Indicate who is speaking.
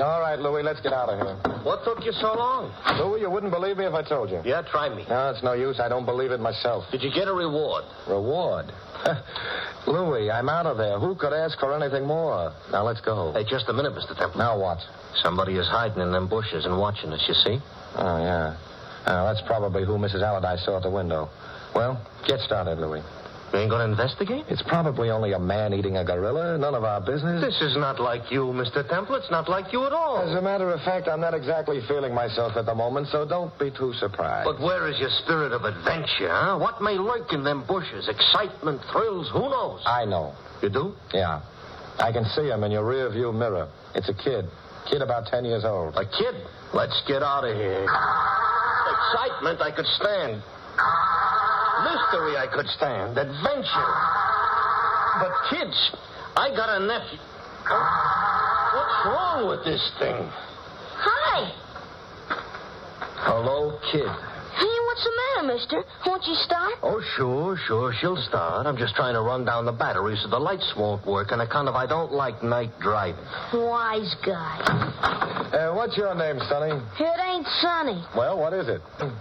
Speaker 1: All right, Louie, let's get out of here.
Speaker 2: What took you so long?
Speaker 1: Louie, you wouldn't believe me if I told you.
Speaker 2: Yeah, try me.
Speaker 1: No, it's no use. I don't believe it myself.
Speaker 2: Did you get a reward?
Speaker 1: Reward? Louie, I'm out of there. Who could ask for anything more? Now, let's go.
Speaker 2: Hey, just a minute, Mr. Temple.
Speaker 1: Now what?
Speaker 2: Somebody is hiding in them bushes and watching us, you see?
Speaker 1: Oh, yeah. That's probably who Mrs. Allardyce saw at the window. Well, get started, Louie.
Speaker 2: You ain't going to investigate?
Speaker 1: It's probably only a man eating a gorilla. None of our business.
Speaker 2: This is not like you, Mr. Temple. It's not like you at all.
Speaker 1: As a matter of fact, I'm not exactly feeling myself at the moment, so don't be too surprised.
Speaker 2: But where is your spirit of adventure, huh? What may lurk in them bushes? Excitement, thrills, who knows?
Speaker 1: I know.
Speaker 2: You do?
Speaker 1: Yeah. I can see him in your rear view mirror. It's a kid. Kid about 10 years old.
Speaker 2: A kid? Let's get out of here. Excitement I could stand. Mystery I could stand. Adventure. But kids, I got a nephew. What's wrong with this thing?
Speaker 3: Hi.
Speaker 2: Hello, kid.
Speaker 3: Hey, what's the matter, mister? Won't you start?
Speaker 2: Oh, sure. She'll start. I'm just trying to run down the battery so the lights won't work on account of I don't like night driving.
Speaker 3: Wise guy.
Speaker 1: What's your name, Sonny?
Speaker 3: It ain't sunny.
Speaker 1: Well, what is it?